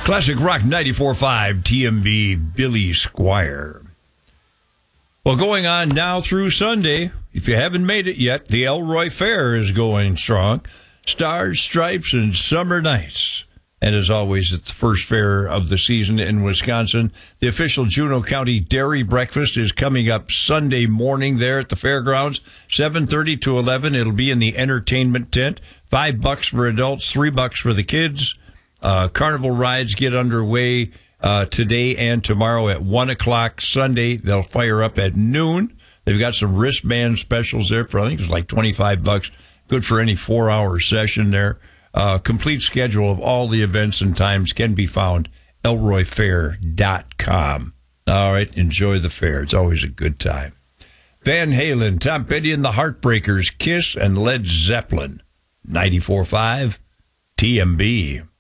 Classic Rock 94.5 TMB, Billy Squire. Well, going on now through Sunday, if you haven't made it yet, the Elroy Fair is going strong. Stars, Stripes, and Summer Nights. And as always, it's the first fair of the season in Wisconsin. The official Juneau County Dairy Breakfast is coming up Sunday morning there at the fairgrounds, 7:30 to 11. It'll be in the entertainment tent. $5 for adults, $3 for the kids. Carnival rides get underway today and tomorrow at 1 o'clock Sunday. They'll fire up at noon. They've got some wristband specials there for, I think it's like $25. Good for any 4-hour session there. Complete schedule of all the events and times can be found elroyfair.com. All right, enjoy the fair. It's always a good time. Van Halen, Tom Petty and the Heartbreakers, Kiss, and Led Zeppelin. 94.5 TMB.